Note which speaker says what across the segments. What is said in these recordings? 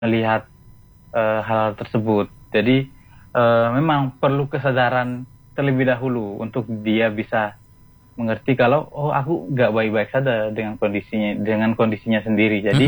Speaker 1: melihat hal tersebut. Jadi memang perlu kesadaran terlebih dahulu untuk dia bisa mengerti kalau aku nggak baik-baik saja dengan kondisinya sendiri. Jadi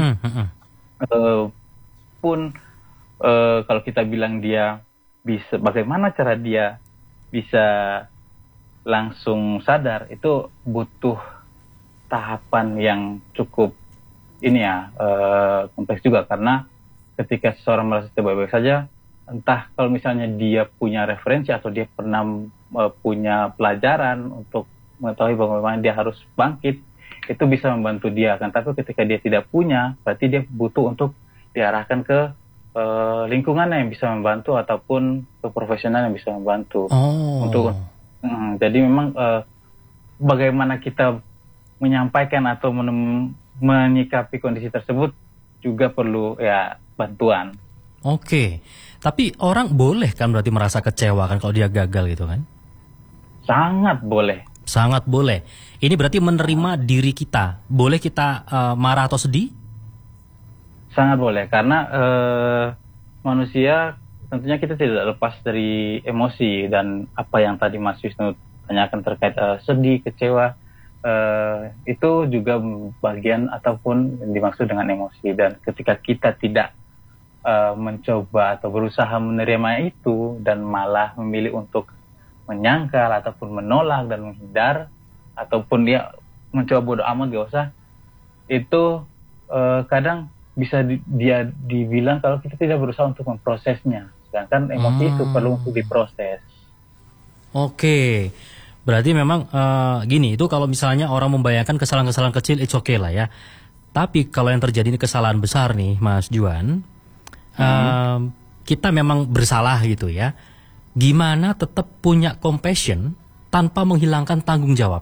Speaker 1: pun kalau kita bilang dia bisa, bagaimana cara dia bisa langsung sadar, itu butuh tahapan yang cukup kompleks juga, karena ketika seseorang merasa tidak baik-baik saja, entah kalau misalnya dia punya referensi atau dia pernah punya pelajaran untuk mengetahui bagaimana dia harus bangkit, itu bisa membantu dia kan. Tapi ketika dia tidak punya, berarti dia butuh untuk diarahkan ke lingkungannya yang bisa membantu, ataupun ke profesional yang bisa membantu. Jadi memang bagaimana kita menyampaikan atau menyikapi kondisi tersebut juga perlu bantuan.
Speaker 2: Oke, tapi orang boleh kan berarti merasa kecewa kan kalau dia gagal gitu kan?
Speaker 1: Sangat boleh.
Speaker 2: Sangat boleh. Ini berarti menerima diri kita. Boleh kita marah atau sedih?
Speaker 1: Sangat boleh, karena manusia tentunya kita tidak lepas dari emosi, dan apa yang tadi Mas Wisnu tanyakan terkait sedih, kecewa, itu juga bagian ataupun dimaksud dengan emosi. Dan ketika kita tidak mencoba atau berusaha menerima itu, dan malah memilih untuk menyangkal ataupun menolak dan menghindar, ataupun dia mencoba bodoh amat gak usah, itu kadang bisa dia dibilang kalau kita tidak berusaha untuk memprosesnya, sedangkan emosi itu perlu untuk diproses.
Speaker 2: Oke, berarti memang gini, itu kalau misalnya orang membayangkan kesalahan-kesalahan kecil, it's okay lah ya. Tapi kalau yang terjadi ini kesalahan besar nih Mas Juan, kita memang bersalah gitu ya. Gimana tetap punya compassion tanpa menghilangkan tanggung jawab?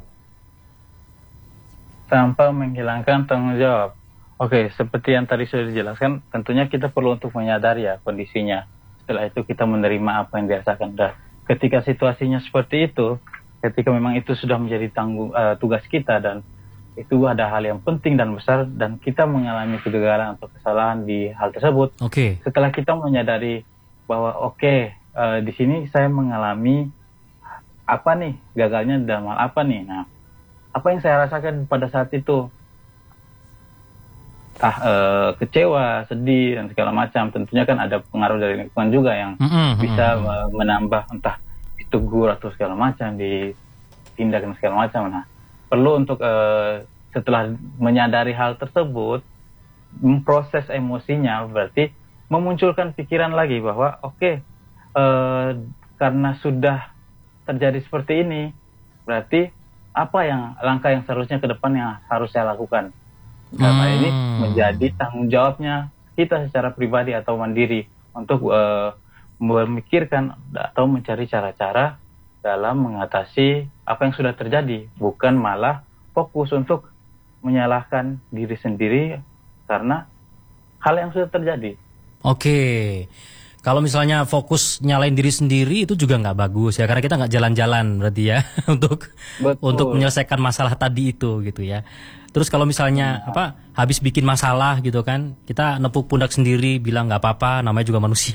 Speaker 1: Tanpa menghilangkan tanggung jawab. Oke, seperti yang tadi sudah dijelaskan, tentunya kita perlu untuk menyadari kondisinya. Setelah itu kita menerima apa yang dirasakan. Dan ketika situasinya seperti itu, ketika memang itu sudah menjadi tugas kita, dan itu ada hal yang penting dan besar, dan kita mengalami kegagalan atau kesalahan di hal tersebut. Setelah kita menyadari bahwa di sini saya mengalami apa nih, gagalnya dalam hal apa nih. Nah, apa yang saya rasakan pada saat itu? Kecewa, sedih, dan segala macam. Tentunya kan ada pengaruh dari lingkungan juga yang bisa menambah, entah ditegur atau segala macam, ditindak dan segala macam. Nah, perlu untuk setelah menyadari hal tersebut, memproses emosinya, berarti memunculkan pikiran lagi bahwa karena sudah terjadi seperti ini, berarti apa langkah yang seharusnya ke depan yang harus saya lakukan. Karena ini menjadi tanggung jawabnya kita secara pribadi atau mandiri untuk memikirkan atau mencari cara-cara dalam mengatasi apa yang sudah terjadi, bukan malah fokus untuk menyalahkan diri sendiri karena hal yang sudah terjadi.
Speaker 2: Kalau misalnya fokus nyalain diri sendiri itu juga nggak bagus ya, karena kita nggak jalan-jalan berarti ya untuk menyelesaikan masalah tadi itu gitu ya. Terus kalau misalnya habis bikin masalah gitu kan, kita nepuk pundak sendiri bilang nggak apa-apa, namanya juga manusia.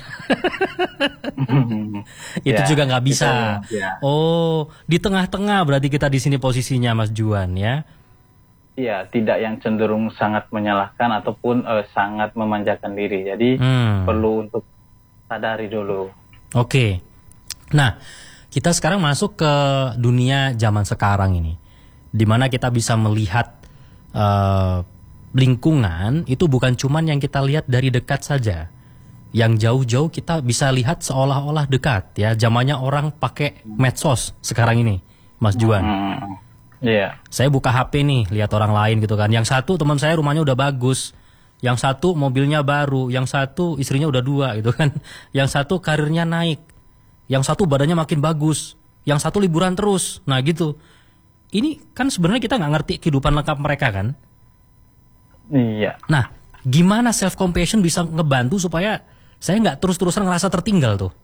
Speaker 2: Itu juga nggak bisa. Di tengah-tengah berarti kita di sini posisinya Mas Juan ya.
Speaker 1: Iya, tidak yang cenderung sangat menyalahkan ataupun sangat memanjakan diri. Jadi perlu untuk sadari dulu.
Speaker 2: Nah, kita sekarang masuk ke dunia zaman sekarang ini, di mana kita bisa melihat lingkungan itu bukan cuman yang kita lihat dari dekat saja. Yang jauh-jauh kita bisa lihat seolah-olah dekat ya. Zamannya orang pakai medsos sekarang ini, Mas Juan. Saya buka HP nih, lihat orang lain gitu kan. Yang satu teman saya rumahnya udah bagus, yang satu mobilnya baru, yang satu istrinya udah 2 gitu kan, yang satu karirnya naik, yang satu badannya makin bagus, yang satu liburan terus. Nah gitu. Ini kan sebenarnya kita nggak ngerti kehidupan lengkap mereka kan?
Speaker 1: Iya.
Speaker 2: Nah, gimana self compassion bisa ngebantu supaya saya nggak terus-terusan ngerasa tertinggal tuh?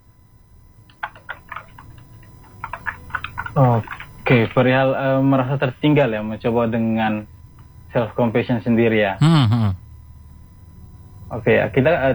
Speaker 1: Perihal merasa tertinggal ya, mencoba dengan self compassion sendiri ya. Oke, ya, kita